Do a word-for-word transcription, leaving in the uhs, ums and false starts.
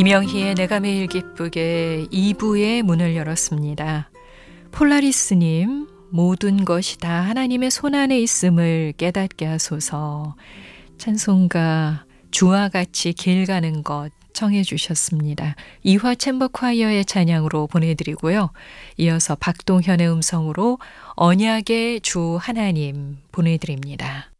이명희의 내가 매일 기쁘게 이 부의 문을 열었습니다. 폴라리스님, 모든 것이 다 하나님의 손안에 있음을 깨닫게 하소서. 찬송가 주와 같이 길 가는 것 청해 주셨습니다. 이화 챔버 콰이어의 찬양으로 보내드리고요. 이어서 박동현의 음성으로 언약의 주 하나님 보내드립니다.